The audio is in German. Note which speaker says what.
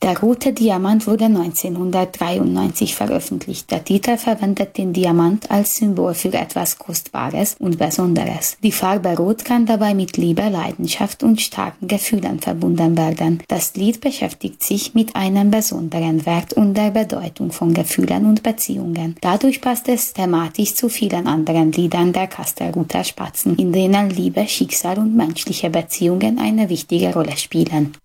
Speaker 1: Der rote Diamant wurde 1993 veröffentlicht. Der Titel verwendet den Diamant als Symbol für etwas Kostbares und Besonderes. Die Farbe Rot kann dabei mit Liebe, Leidenschaft und starken Gefühlen verbunden werden. Das Lied beschäftigt sich mit einem besonderen Wert und der Bedeutung von Gefühlen und Beziehungen. Dadurch passt es thematisch zu vielen anderen Liedern der Kastelruther Spatzen, in denen Liebe, Schicksal und menschliche Beziehungen eine wichtige Rolle spielen.